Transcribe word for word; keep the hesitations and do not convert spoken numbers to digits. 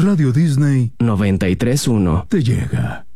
Radio Disney noventa y tres punto uno te llega.